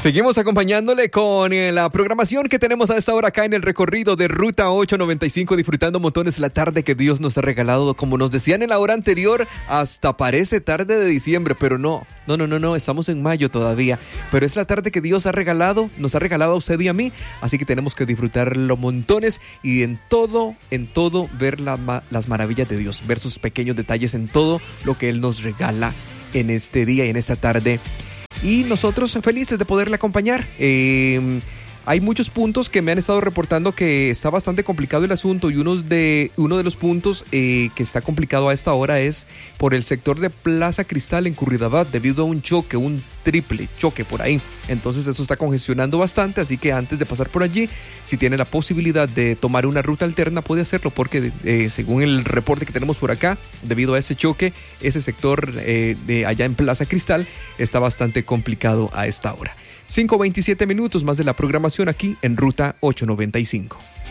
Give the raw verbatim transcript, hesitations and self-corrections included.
Seguimos acompañándole con eh, la programación que tenemos a esta hora acá en el recorrido de Ruta ocho noventa y cinco, disfrutando montones la tarde que Dios nos ha regalado. Como nos decían en la hora anterior, hasta parece tarde de diciembre, pero no, no, no, no, no, estamos en mayo todavía. Pero es la tarde que Dios ha regalado, nos ha regalado a usted y a mí, así que tenemos que disfrutarlo montones y en todo, en todo ver la, las maravillas de Dios, ver sus pequeños detalles en todo lo que Él nos regala en este día y en esta tarde. Y nosotros felices de poderle acompañar. Eh, hay muchos puntos que me han estado reportando que está bastante complicado el asunto y uno de, uno de los puntos eh, que está complicado a esta hora es por el sector de Plaza Cristal en Curridabat debido a un choque, un triple choque por ahí. Entonces eso está congestionando bastante, así que antes de pasar por allí, si tiene la posibilidad de tomar una ruta alterna, puede hacerlo porque eh, según el reporte que tenemos por acá, debido a ese choque, ese sector eh, de allá en Plaza Cristal está bastante complicado a esta hora. cinco veintisiete minutos más de la programación aquí en Ruta ocho noventa y cinco.